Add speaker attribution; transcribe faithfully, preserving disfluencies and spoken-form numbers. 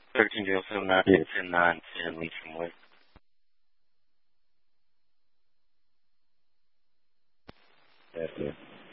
Speaker 1: thirteen zero seven nine
Speaker 2: Yes.
Speaker 1: ten nine ten Legion Way.
Speaker 2: Yes, sir.